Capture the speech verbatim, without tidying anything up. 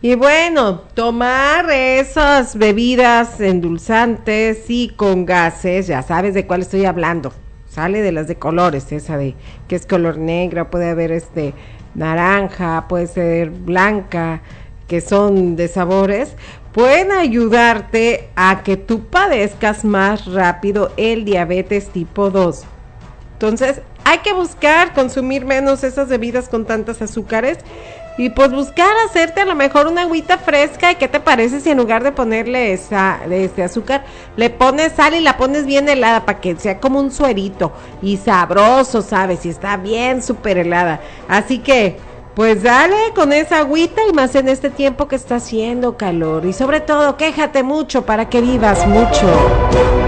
Y bueno, tomar esas bebidas endulzantes y con gases, ya sabes de cuál estoy hablando. Sale de las de colores, esa de que es color negra, puede haber este naranja, puede ser blanca, que son de sabores, pueden ayudarte a que tú padezcas más rápido el diabetes tipo dos. Entonces, hay que buscar consumir menos esas bebidas con tantas azúcares y pues buscar hacerte a lo mejor una agüita fresca. ¿Y qué te parece si en lugar de ponerle esa, de este azúcar, le pones sal y la pones bien helada para que sea como un suerito y sabroso, ¿sabes? Y está bien súper helada. Así que, pues dale con esa agüita y más en este tiempo que está haciendo calor. Y sobre todo, quéjate mucho para que vivas mucho.